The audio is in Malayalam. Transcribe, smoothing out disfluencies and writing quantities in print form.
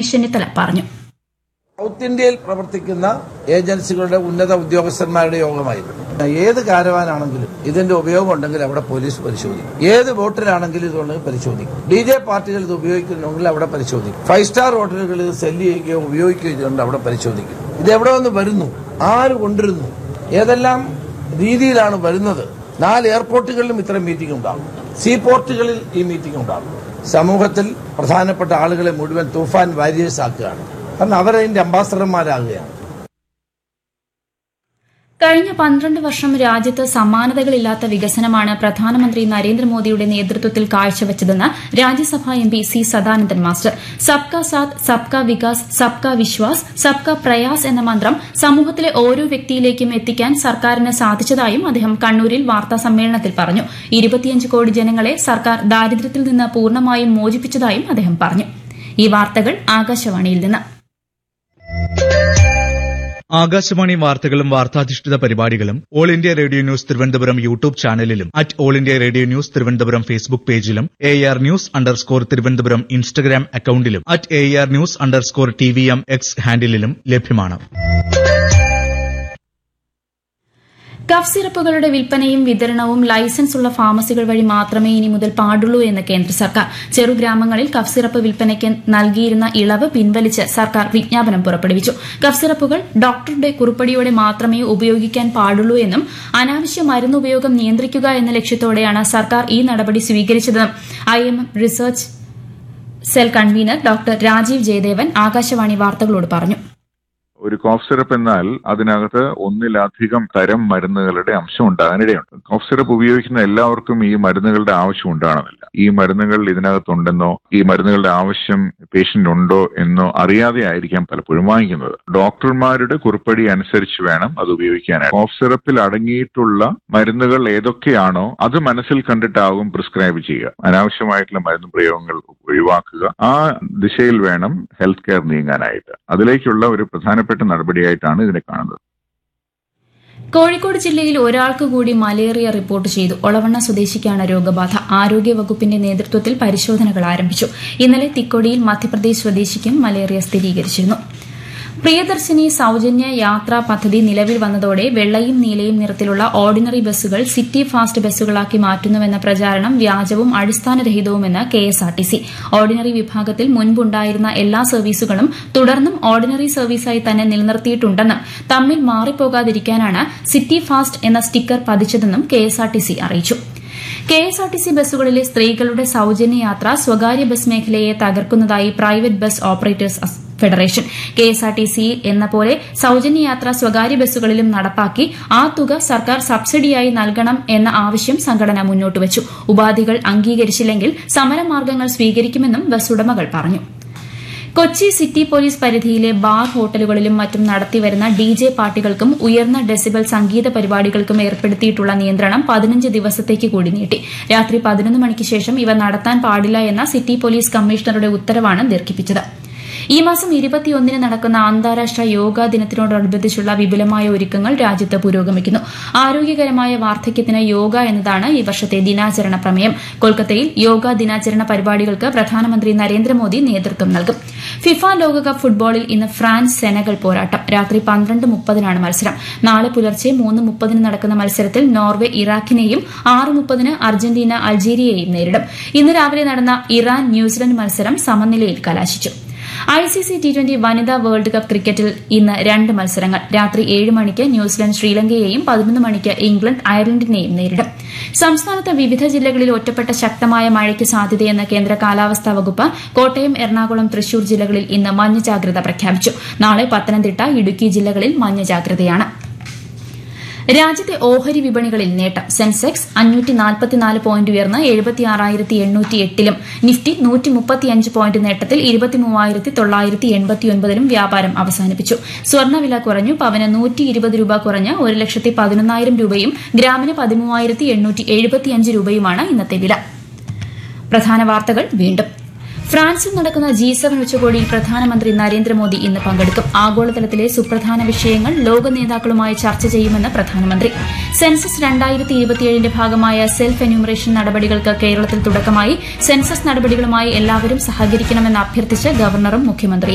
രമേശ് ചെന്നിത്തല പറഞ്ഞു. സൗത്ത് ഇന്ത്യയിൽ പ്രവർത്തിക്കുന്ന ഏജൻസികളുടെ ഉന്നത ഉദ്യോഗസ്ഥന്മാരുടെ യോഗമായിരുന്നു. ഏത് കാരവാനാണെങ്കിലും ഇതിന്റെ ഉപയോഗം ഉണ്ടെങ്കിൽ അവിടെ പോലീസ് പരിശോധിക്കും. ഏത് ബോട്ടിലാണെങ്കിലും ഇതുണ്ടെങ്കിൽ പരിശോധിക്കും. DJ പാർട്ടികൾ ഇത് ഉപയോഗിക്കുന്നുണ്ടെങ്കിൽ അവിടെ പരിശോധിക്കും. 5 സ്റ്റാർ ഹോട്ടലുകൾ ഇത് സെല്ല് ചെയ്യുകയോ ഉപയോഗിക്കുകയോ ചെയ്തുകൊണ്ട് അവിടെ പരിശോധിക്കും. ഇത് എവിടെ നിന്ന് വരുന്നു, ആര് കൊണ്ടിരുന്നു, ഏതെല്ലാം രീതിയിലാണ് വരുന്നത്. 4 എയർപോർട്ടുകളിലും ഇത്തരം മീറ്റിംഗ് ഉണ്ടാകും. സീ പോർട്ടുകളിൽ ഈ മീറ്റിംഗ് ഉണ്ടാകും. സമൂഹത്തിൽ പ്രധാനപ്പെട്ട ആളുകളെ മുഴുവൻ തൂഫാൻ വാരിയേഴ്സ് ആക്കുകയാണ്. കാരണം അവരതിന്റെ അംബാസഡർമാരാകുകയാണ്. കഴിഞ്ഞ 12 വർഷം രാജ്യത്ത് സമാനതകളില്ലാത്ത വികസനമാണ് പ്രധാനമന്ത്രി നരേന്ദ്രമോദിയുടെ നേതൃത്വത്തിൽ കാഴ്ചവെച്ചതെന്ന് രാജ്യസഭാ MP C സദാനന്ദൻ മാസ്റ്റർ. സബ്കാ സാത്ത്, സബ്കാ വികാസ്, സബ്കാ വിശ്വാസ്, സബ്കാ പ്രയാസ് എന്ന മന്ത്രം സമൂഹത്തിലെ ഓരോ വ്യക്തിയിലേക്കും എത്തിക്കാൻ സർക്കാരിന് സാധിച്ചതായും അദ്ദേഹം കണ്ണൂരിൽ വാർത്താസമ്മേളനത്തിൽ പറഞ്ഞു. 25 കോടി ജനങ്ങളെ സർക്കാർ ദാരിദ്ര്യത്തിൽ നിന്ന് പൂർണ്ണമായും മോചിപ്പിച്ചതായും അദ്ദേഹം പറഞ്ഞു. ഈ വാർത്തകൾ ആകാശവാണിയിൽ നിന്ന്. ആകാശവാണി വാർത്തകളും വാർത്താധിഷ്ഠിത പരിപാടികളും all India radio news Thiruvananthapuram YouTube ചാനലിലും @all India radio news Thiruvananthapuram Facebook പേജിലും AR News_ തിരുവനന്തപുരം ഇൻസ്റ്റഗ്രാം അക്കൌണ്ടിലും @AR News_TVM X ഹാൻഡിലും ലഭ്യമാണ്. കഫ് സിറപ്പുകളുടെ വിൽപ്പനയും വിതരണവും ലൈസൻസ് ഉള്ള ഫാർമസികൾ വഴി മാത്രമേ ഇനി മുതൽ പാടുള്ളൂ എന്ന് കേന്ദ്ര സർക്കാർ. ചെറുഗ്രാമങ്ങളിൽ കഫ് സിറപ്പ് വിൽപ്പനയ്ക്ക് നൽകിയിരുന്ന ഇളവ് പിൻവലിച്ച് സർക്കാർ വിജ്ഞാപനം പുറപ്പെടുവിച്ചു. കഫ് സിറപ്പുകൾ ഡോക്ടറുടെ കുറിപ്പടിയോടെ മാത്രമേ ഉപയോഗിക്കാൻ പാടുള്ളൂ എന്നും അനാവശ്യ മരുന്ന് ഉപയോഗം നിയന്ത്രിക്കുക എന്ന ലക്ഷ്യത്തോടെയാണ് സർക്കാർ ഈ നടപടി സ്വീകരിച്ചതെന്നും IIM research cell convener doctor Rajeev Jayadevan Akashvani വാർത്തകളോട് പറഞ്ഞു. ഒരു കോഫ് സിറപ്പ് എന്നാൽ അതിനകത്ത് ഒന്നിലധികം തരം മരുന്നുകളുടെ അംശം ഉണ്ടാകാനിടയുണ്ട്. കോഫ് സിറപ്പ് ഉപയോഗിക്കുന്ന എല്ലാവർക്കും ഈ മരുന്നുകളുടെ ആവശ്യം ഉണ്ടാകണമെന്നില്ല. ഈ മരുന്നുകൾ ഇതിനകത്തുണ്ടെന്നോ ഈ മരുന്നുകളുടെ ആവശ്യം പേഷ്യന്റ് ഉണ്ടോ എന്നോ അറിയാതെ ആയിരിക്കാം പലപ്പോഴും വാങ്ങിക്കുന്നത്. ഡോക്ടർമാരുടെ കുറിപ്പടി അനുസരിച്ച് വേണം അത് ഉപയോഗിക്കാനായി. കോഫ് സിറപ്പിൽ അടങ്ങിയിട്ടുള്ള മരുന്നുകൾ ഏതൊക്കെയാണോ അത് മനസ്സിൽ കണ്ടിട്ടാകും പ്രിസ്ക്രൈബ് ചെയ്യുക. അനാവശ്യമായിട്ടുള്ള മരുന്ന് പ്രയോഗങ്ങൾ ഒഴിവാക്കുക. ആ ദിശയിൽ വേണം ഹെൽത്ത് കെയർ നീങ്ങാനായിട്ട്. അതിലേക്കുള്ള ഒരു പ്രധാനപ്പെട്ട നടപടിയായിട്ടാണ് ഇതിനെ കാണുന്നത്. കോഴിക്കോട് ജില്ലയിൽ ഒരാൾക്ക് കൂടി മലേറിയ റിപ്പോർട്ട് ചെയ്തു. ഒളവണ്ണ സ്വദേശിക്കാണ് രോഗബാധ. ആരോഗ്യവകുപ്പിന്റെ നേതൃത്വത്തിൽ പരിശോധനകൾ ആരംഭിച്ചു. ഇന്നലെ തിക്കൊടിയിൽ മധ്യപ്രദേശ് സ്വദേശിക്കും മലേറിയ സ്ഥിരീകരിച്ചിരുന്നു. പ്രിയദർശിനി സൌജന്യ യാത്രാ പദ്ധതി നിലവിൽ വന്നതോടെ വെള്ളയും നീലയും നിറത്തിലുള്ള ഓർഡിനറി ബസ്സുകൾ സിറ്റി ഫാസ്റ്റ് ബസ്സുകളാക്കി മാറ്റുന്നുവെന്ന പ്രചാരണം വ്യാജവും അടിസ്ഥാനരഹിതവുമെന്ന് KSRTC. ഓർഡിനറി വിഭാഗത്തിൽ മുൻപുണ്ടായിരുന്ന എല്ലാ സർവീസുകളും തുടർന്നും ഓർഡിനറി സർവീസായി തന്നെ നിലനിർത്തിയിട്ടുണ്ടെന്നും തമ്മിൽ മാറിപ്പോകാതിരിക്കാനാണ് സിറ്റി ഫാസ്റ്റ് എന്ന സ്റ്റിക്കർ പതിച്ചതെന്നും KSRTC അറിയിച്ചു. KSRTC ബസ്സുകളിലെ സ്ത്രീകളുടെ സൌജന്യ യാത്ര സ്വകാര്യ ബസ് മേഖലയെ തകർക്കുന്നതായി private bus operators federation. KSRTC എന്ന പോലെ സൌജന്യ യാത്ര സ്വകാര്യ ബസ്സുകളിലും നടപ്പാക്കി ആ തുക സർക്കാർ സബ്സിഡിയായി നൽകണം എന്ന ആവശ്യം സംഘടന മുന്നോട്ടുവച്ചു. ഉപാധികൾ അംഗീകരിച്ചില്ലെങ്കിൽ സമരമാർഗ്ഗങ്ങൾ സ്വീകരിക്കുമെന്നും ബസ് ഉടമകൾ പറഞ്ഞു. കൊച്ചി സിറ്റി പോലീസ് പരിധിയിലെ ബാർ, ഹോട്ടലുകളിലും മറ്റും നടത്തിവരുന്ന DJ പാർട്ടികൾക്കും ഉയർന്ന ഡെസിബൽ സംഗീത പരിപാടികൾക്കും ഏർപ്പെടുത്തിയിട്ടുള്ള നിയന്ത്രണം 15 ദിവസത്തേക്ക് കൂടി നീട്ടി. രാത്രി 11 മണിക്ക് ശേഷം ഇവ നടത്താൻ പാടില്ല എന്ന സിറ്റി പോലീസ് കമ്മീഷണറുടെ ഉത്തരവാണ് ദീർഘിപ്പിച്ചത്. ഈ മാസം 21 നടക്കുന്ന അന്താരാഷ്ട്ര യോഗാ ദിനത്തിനോടനുബന്ധിച്ചുള്ള വിപുലമായ ഒരുക്കങ്ങൾ രാജ്യത്ത് പുരോഗമിക്കുന്നു. ആരോഗ്യകരമായ വാർദ്ധക്യത്തിന് യോഗ എന്നതാണ് ഈ വർഷത്തെ ദിനാചരണ പ്രമേയം. കൊൽക്കത്തയിൽ യോഗാ ദിനാചരണ പരിപാടികൾക്ക് പ്രധാനമന്ത്രി നരേന്ദ്രമോദി നേതൃത്വം നൽകും. ഫിഫ ലോകകപ്പ് ഫുട്ബോളിൽ ഇന്ന് ഫ്രാൻസ് സെനഗൽ പോരാട്ടം. രാത്രി 12:30 മത്സരം. നാളെ പുലർച്ചെ 3:30 നടക്കുന്ന മത്സരത്തിൽ നോർവെ ഇറാഖിനെയും 6:30 അർജന്റീന അൾജീരിയയെയും നേരിടും. ഇന്ന് രാവിലെ നടന്ന ഇറാൻ ന്യൂസിലൻഡ് മത്സരം സമനിലയിൽ കലാശിച്ചു. ICC T20 വനിതാ വേൾഡ് കപ്പ് ക്രിക്കറ്റിൽ ഇന്ന് 2 മത്സരങ്ങൾ. രാത്രി 7 മണിക്ക് ന്യൂസിലൻഡ് ശ്രീലങ്കയെയും 11 മണിക്ക് ഇംഗ്ലണ്ട് അയർലൻഡിനെയും നേരിടും. സംസ്ഥാനത്ത് വിവിധ ജില്ലകളിൽ ഒറ്റപ്പെട്ട ശക്തമായ മഴയ്ക്ക് സാധ്യതയെന്ന് കേന്ദ്ര കാലാവസ്ഥാ വകുപ്പ്. കോട്ടയം, എറണാകുളം, തൃശൂർ ജില്ലകളിൽ ഇന്ന് മഞ്ഞ ജാഗ്രത പ്രഖ്യാപിച്ചു. നാളെ പത്തനംതിട്ട, ഇടുക്കി ജില്ലകളിൽ മഞ്ഞ ജാഗ്രതയാണ്. രാജ്യത്തെ ഓഹരി വിപണികളിൽ നേട്ടം. സെൻസെക്സ് 544 പോയിന്റ് ഉയർന്ന് 76,808-ലും നിഫ്റ്റി 135 പോയിന്റ് നേട്ടത്തിൽ 23,989-ലും വ്യാപാരം അവസാനിപ്പിച്ചു. സ്വർണ്ണവില കുറഞ്ഞു. പവന് 120 രൂപ കുറഞ്ഞ് 1,11,000 രൂപയും ഗ്രാമിന് 13,875 രൂപയുമാണ് ഇന്നത്തെ വില. പ്രധാന വാർത്തകൾ വീണ്ടും. ഫ്രാൻസിൽ നടക്കുന്ന G7 ഉച്ചകോടിയിൽ പ്രധാനമന്ത്രി നരേന്ദ്രമോദി ഇന്ന് പങ്കെടുക്കും. ആഗോളതലത്തിലെ സുപ്രധാന വിഷയങ്ങൾ ലോക നേതാക്കളുമായി ചർച്ച ചെയ്യുമെന്ന് പ്രധാനമന്ത്രി. സെൻസസ് 2027ന്റെ ഭാഗമായ സെൽഫ് എന്യൂമറേഷൻ നടപടികൾക്ക് കേരളത്തിൽ തുടക്കമായി. സെൻസസ് നടപടികളുമായി എല്ലാവരും സഹകരിക്കണമെന്ന് അഭ്യർത്ഥിച്ച് ഗവർണറും മുഖ്യമന്ത്രിയും.